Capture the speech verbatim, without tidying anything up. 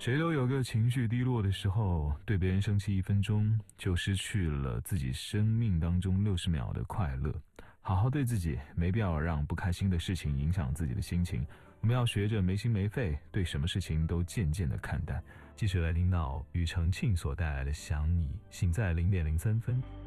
谁都有个情绪低落的时候，对别人生气一分钟，就失去了自己生命当中六十秒的快乐。好好对自己，没必要让不开心的事情影响自己的心情。我们要学着没心没肺，对什么事情都渐渐的看淡。继续来听到庾澄庆所带来的《想你》，醒在零点零三分。